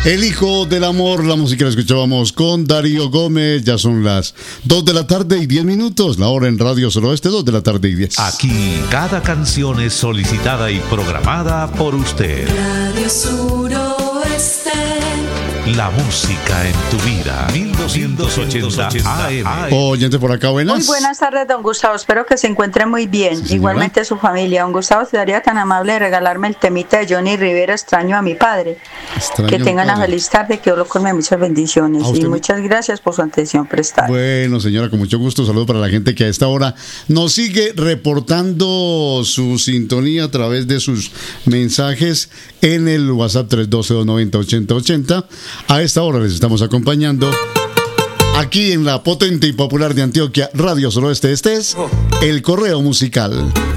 El hijo del amor, la música la escuchábamos con Darío Gómez. Ya son las 2 de la tarde y 10 minutos. La hora en Radio Suroeste, 2 de la tarde y 10. Aquí, cada canción es solicitada y programada por usted. Radio Suroeste. La música en tu vida. 1280 AM. Oyente por acá, buenas. Muy buenas tardes, don Gustavo. Espero que se encuentre muy bien. Sí, igualmente su familia. Don Gustavo, sería tan amable de regalarme el temita de Johnny Rivera, Extraño a mi padre. Extraño Que tengan una padre. feliz tarde, que Dios colme muchas bendiciones. A usted Y mu- muchas gracias por su atención prestada. Bueno, señora, con mucho gusto. Saludo para la gente que a esta hora nos sigue reportando su sintonía a través de sus mensajes en el WhatsApp 312-290-8080. A esta hora les estamos acompañando aquí en la potente y popular de Antioquia, Radio Suroeste. Este es el correo musical.